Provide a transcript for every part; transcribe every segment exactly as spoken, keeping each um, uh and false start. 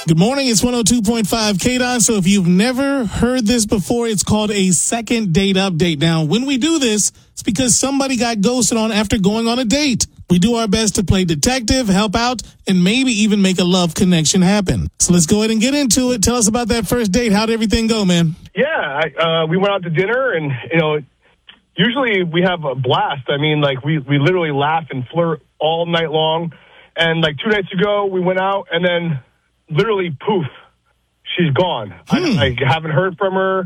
Good morning. It's one oh two point five K D O N. So if you've never heard this before, it's called a second date update. Now, when we do this, it's because somebody got ghosted on after going on a date. We do our best to play detective, help out, and maybe even make a love connection happen. So let's go ahead and get into it. Tell us about that first date. How'd everything go, man? Yeah, I, uh, we went out to dinner, and, you know, usually we have a blast. I mean, like, we, we literally laugh and flirt all night long. And, like, two nights ago, we went out, and then literally, poof, she's gone. Hmm. I, I haven't heard from her.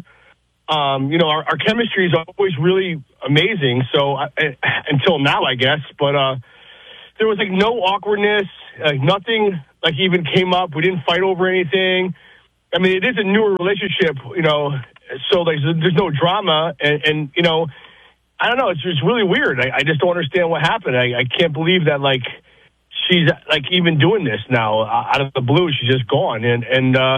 Um, you know, our, our chemistry is always really amazing. So I, I, until now, I guess. But uh, there was like no awkwardness, like nothing like even came up. We didn't fight over anything. I mean, it is a newer relationship, you know. So like, there's no drama, and, and you know, I don't know. It's just really weird. I, I just don't understand what happened. I, I can't believe that like. She's like even doing this now uh, out of the blue. She's just gone, and and uh,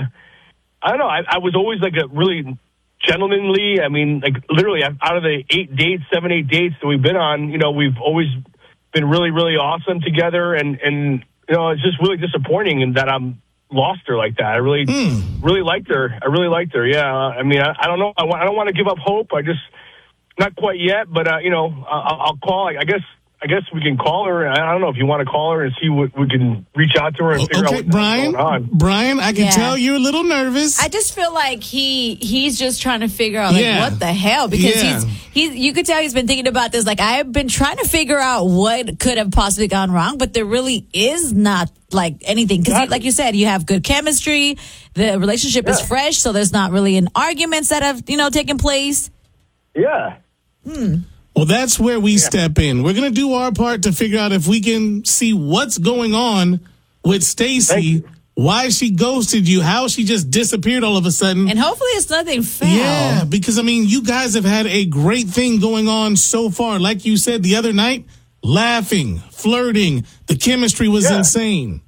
I don't know. I, I was always like a really gentlemanly. I mean, like literally out of the eight dates, seven, eight dates that we've been on, you know, we've always been really, really awesome together. And and you know, it's just really disappointing in that I'm lost her like that. I really, mm. really liked her. I really liked her. Yeah. I mean, I, I don't know. I, I don't want to give up hope. I just not quite yet, but uh, you know, I'll, I'll call. I guess. I guess we can call her. I don't know if you want to call her and see what we can reach out to her and figure okay, out what's Brian, going on. Brian, I can yeah. tell you're a little nervous. I just feel like he he's just trying to figure out like yeah. what the hell because yeah. he's he's you could tell he's been thinking about this. Like I've been trying to figure out what could have possibly gone wrong, but there really is not like anything because exactly. like you said, you have good chemistry. The relationship yeah. is fresh, so there's not really an arguments that have you know taken place. Yeah. Hmm. Well, that's where we yeah. step in. We're going to do our part to figure out if we can see what's going on with Stacy, why she ghosted you, how she just disappeared all of a sudden. And hopefully it's nothing foul. Yeah, because, I mean, you guys have had a great thing going on so far. Like you said the other night, laughing, flirting, the chemistry was yeah. insane.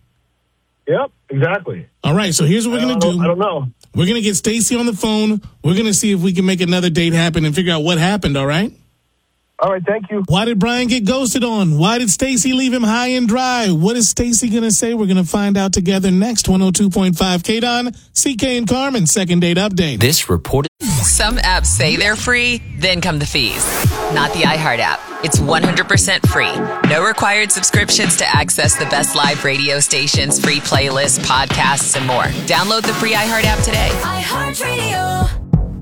Yep, exactly. All right, so here's what we're going to do. I don't know. We're going to get Stacy on the phone. We're going to see if we can make another date happen and figure out what happened, all right? All right, thank you. Why did Brian get ghosted on? Why did Stacy leave him high and dry? What is Stacy going to say? We're going to find out together next. one oh two point five K D O N, C K and Carmen, second date update. This reported. Some apps say they're free, then come the fees. Not the iHeart app. It's one hundred percent free. No required subscriptions to access the best live radio stations, free playlists, podcasts, and more. Download the free iHeart app today. iHeartRadio.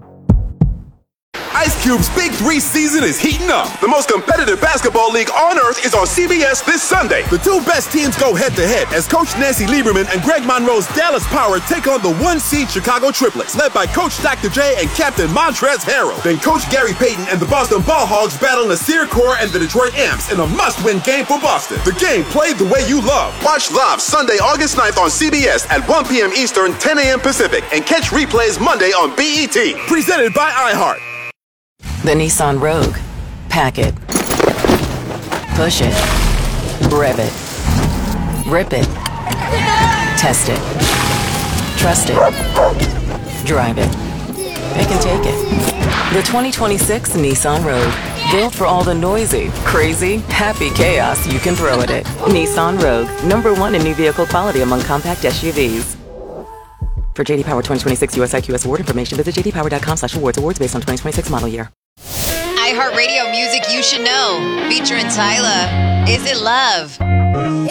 Ice Cube's Big Three season is heating up. The most competitive basketball league on earth is on C B S this Sunday. The two best teams go head-to-head as Coach Nancy Lieberman and Greg Monroe's Dallas Power take on the one-seed Chicago Triplets, led by Coach Doctor J and Captain Montrezl Harrell. Then Coach Gary Payton and the Boston Ball Hogs battle Nasir Kaur and the Detroit Amps in a must-win game for Boston. The game played the way you love. Watch live Sunday, August ninth on C B S at one p.m. Eastern, ten a.m. Pacific, and catch replays Monday on B E T. Presented by iHeart. The Nissan Rogue. Pack it. Push it. Rev it. Rip it. Test it. Trust it. Drive it. Pick and take it. The twenty twenty-six Nissan Rogue. Built for all the noisy, crazy, happy chaos you can throw at it. Nissan Rogue. Number one in new vehicle quality among compact S U Vs. For J D Power twenty twenty-six U S I Q S award information, visit j d power dot com slash awards. Awards based on twenty twenty-six model year. iHeartRadio music you should know. Featuring Tyla. Is It Love?